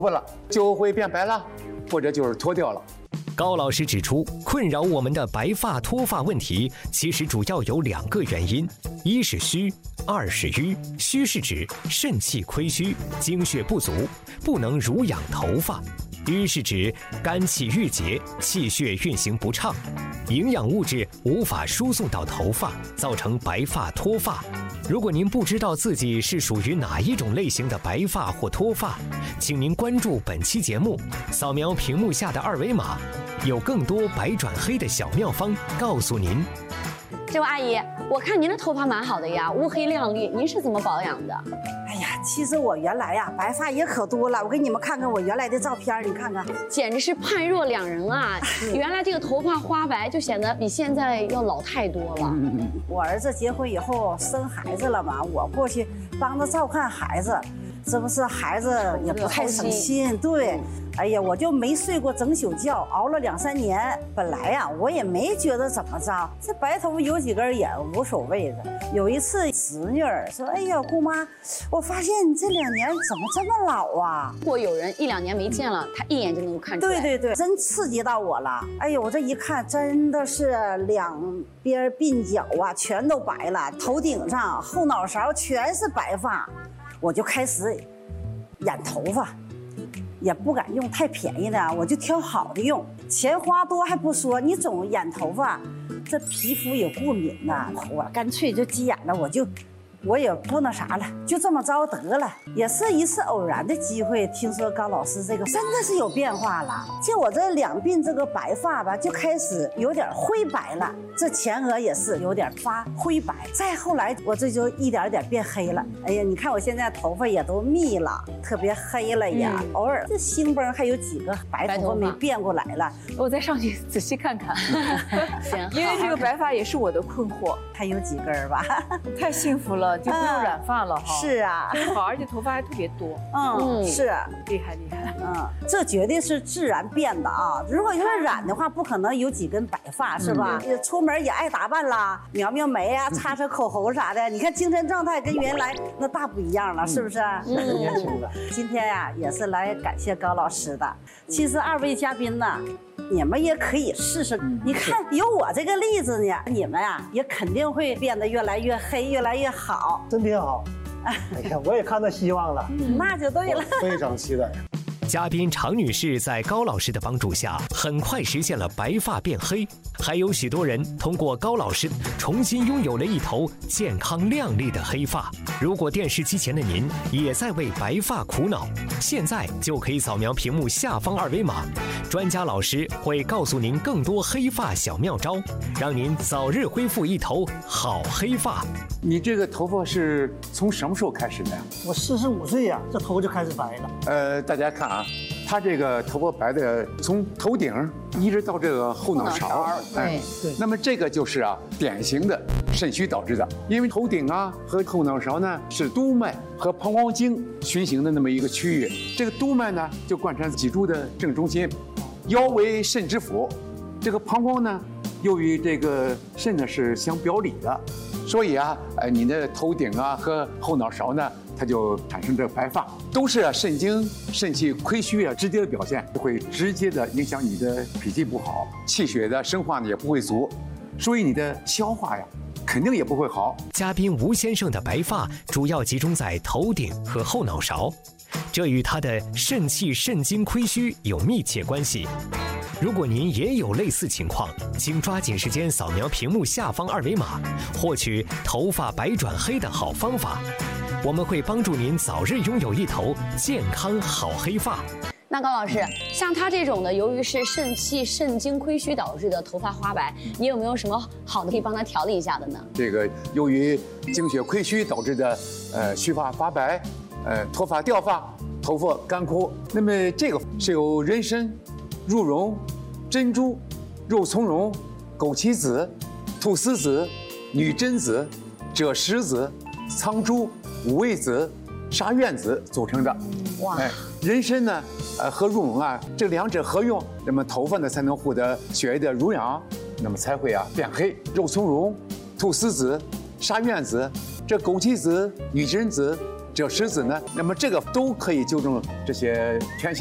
不了，就会变白了，或者就是脱掉了。 高老师指出，困扰我们的白发脱发问题，其实主要有2个原因：一是虚，2是瘀。虚是指肾气亏虚，精血不足，不能濡养头发；瘀是指肝气郁结，气血运行不畅，营养物质无法输送到头发，造成白发脱发。如果您不知道自己是属于哪一种类型的白发或脱发，请您关注本期节目，扫描屏幕下的2维码，有更多白转黑的小妙方告诉您。 这位阿姨，我看您的头发蛮好的呀，乌黑亮丽，您是怎么保养的？ 哎呀，其实我原来呀白发也可多了，我给你们看看我原来的照片，你看看， 简直是判若两人啊！原来这个头发花白就显得比现在要老太多了。 我儿子结婚以后生孩子了嘛，我过去帮着照看孩子，这不是孩子也不太省心，对。哎呀，我就没睡过整宿觉，熬了2、3年。本来呀，我也没觉得怎么着，这白头发有几根也无所谓的。有一次，侄女儿说：“哎呀，姑妈，我发现你这2年怎么这么老啊？” 如果有人1、2年没见了，他一眼就能够看出来。 对对对，真刺激到我了。哎呦，我这一看，真的是2边鬓角啊，全都白了，头顶上、后脑勺全是白发，我就开始染头发。也不敢用太便宜的，我就挑好的用。钱花多还不说，你总染头发，这皮肤也过敏呐。我干脆就急眼了，我也不那啥了，就这么着得了。也是一次偶然的机会，听说高老师这个真的是有变化了，就我这2鬓这个白发吧，就开始有点灰白了，这前额也是有点发灰白。再后来，我这就一点点变黑了。哎呀，你看我现在头发也都密了，特别黑了也。偶尔这星崩还有几个白头发没变过来了， 我再上去仔细看看。 行， 因为这个白发也是我的困惑， 还有几根吧。 太幸福了。就不用染发了哈。 是啊， 真好，而且头发还特别多。 是厉害厉害。 这绝对是自然变的啊！如果要是染的话，不可能有几根白发，是吧？出门也爱打扮啦，描描眉啊，擦擦口红啥的。你看精神状态跟原来那大不一样了，是不是？ 年轻了。 今天呀，也是来感谢高老师的。其实2位嘉宾呢，你们也可以试试。你看有我这个例子呢，你们呀也肯定会变得越来越黑，越来越好。 真挺好。哎呀，我也看到希望了。 那就对了。 非常期待。 嘉宾常女士在高老师的帮助下，很快实现了白发变黑，还有许多人通过高老师重新拥有了一头健康亮丽的黑发。如果电视机前的您也在为白发苦恼，现在就可以扫描屏幕下方2维码，专家老师会告诉您更多黑发小妙招，让您早日恢复一头好黑发。 你这个头发是从什么时候开始的呀？ 我45岁呀，这头就开始白了。 大家看啊，他这个头发白的从头顶一直到这个后脑勺， 对。 那么这个就是典型的肾虚导致的，因为头顶和后脑勺呢是督脉和膀胱经循行的那么一个区域，这个督脉呢就贯穿脊柱的正中心，腰为肾之府，这个膀胱呢又与这个肾呢是相表里的，所以你的头顶和后脑勺呢，它就产生这个白发，都是肾精肾气亏虚直接的表现，会直接的影响你的脾气不好，气血的生化呢也不会足，所以你的消化肯定也不会好。 嘉宾吴先生的白发主要集中在头顶和后脑勺，这与他的肾气肾精亏虚有密切关系。如果您也有类似情况，请抓紧时间扫描屏幕下方2维码，获取头发白转黑的好方法。我们会帮助您早日拥有一头健康好黑发。 那高老师，像他这种的，由于是肾气肾精亏虚导致的头发花白，你有没有什么好的可以帮他调理一下的呢？ 这个由于精血亏虚导致的须发发白，脱发掉发，头发干枯，那么这个是由人参、鹿茸、珍珠、肉苁蓉、枸杞子、菟丝子、女贞子、赭石子、苍术、五味子、沙苑子组成的。哇！人参呢，和鹿茸这2者合用，那么头发呢才能获得血液的濡养，那么才会变黑。肉苁蓉、菟丝子、沙苑子、这枸杞子、女贞子、 只有石子呢，那么这个都可以纠正这些天性。